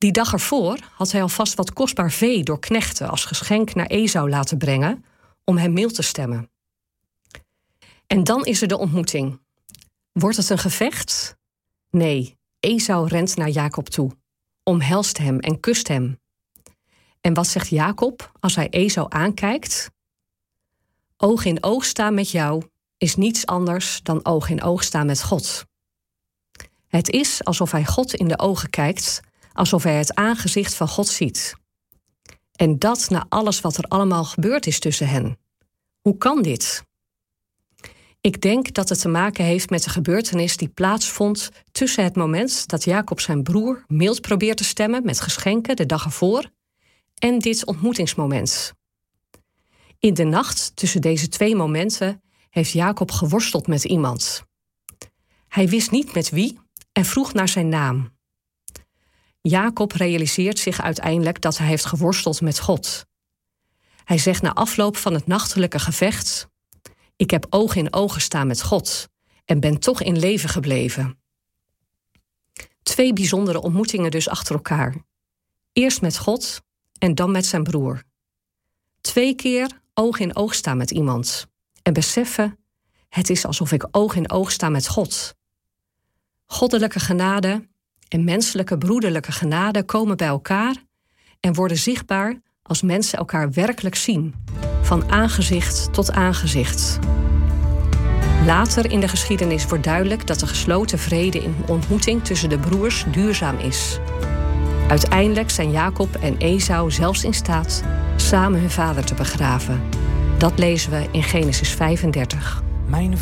Die dag ervoor had hij alvast wat kostbaar vee door knechten als geschenk naar Esau laten brengen om hem mild te stemmen. En dan is er de ontmoeting. Wordt het een gevecht? Nee, Esau rent naar Jacob toe, omhelst hem en kust hem. En wat zegt Jacob als hij Esau aankijkt? Oog in oog staan met jou is niets anders dan oog in oog staan met God. Het is alsof hij God in de ogen kijkt, alsof hij het aangezicht van God ziet. En dat na alles wat er allemaal gebeurd is tussen hen. Hoe kan dit? Ik denk dat het te maken heeft met de gebeurtenis die plaatsvond tussen het moment dat Jacob zijn broer mild probeert te stemmen met geschenken de dag ervoor en dit ontmoetingsmoment. In de nacht tussen deze twee momenten heeft Jacob geworsteld met iemand. Hij wist niet met wie en vroeg naar zijn naam. Jacob realiseert zich uiteindelijk dat hij heeft geworsteld met God. Hij zegt na afloop van het nachtelijke gevecht: ik heb oog in oog gestaan met God en ben toch in leven gebleven. Twee bijzondere ontmoetingen dus achter elkaar. Eerst met God en dan met zijn broer. 2 keer oog in oog staan met iemand en beseffen: het is alsof ik oog in oog sta met God. Goddelijke genade en menselijke broederlijke genade komen bij elkaar en worden zichtbaar als mensen elkaar werkelijk zien, van aangezicht tot aangezicht. Later in de geschiedenis wordt duidelijk dat de gesloten vrede in de ontmoeting tussen de broers duurzaam is. Uiteindelijk zijn Jacob en Esau zelfs in staat samen hun vader te begraven. Dat lezen we in Genesis 35. Mijn